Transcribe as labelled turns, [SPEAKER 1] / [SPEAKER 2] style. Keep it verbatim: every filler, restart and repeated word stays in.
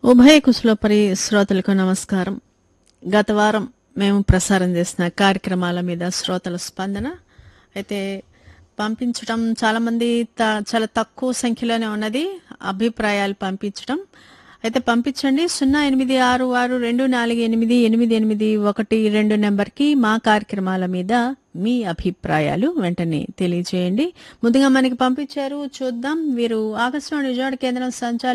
[SPEAKER 1] ఉభయ కుశలోపరి శ్రోతలకు నమస్కారం. గత వారం మేము ప్రసారం చేసిన కార్యక్రమాల మీద శ్రోతల స్పందన అయితే పంపించడం చాలా మంది త- చాలా తక్కువ సంఖ్యలోనే ఉన్నది. అభిప్రాయాలు పంపించడం అయితే పంపించండి. సున్నా ఎనిమిది ఆరు ఆరు రెండు నాలుగు ఎనిమిది ఎనిమిది ఎనిమిది ఒకటి రెండు నెంబర్కి మా కార్యక్రమాల మీద మీ అభిప్రాయాలు వెంటనే తెలియజేయండి. ముందుగా మనకి పంపించారు, చూద్దాం. వీరు ఆకాశవాణి విజయవాడ కేంద్రం సంచాలకులు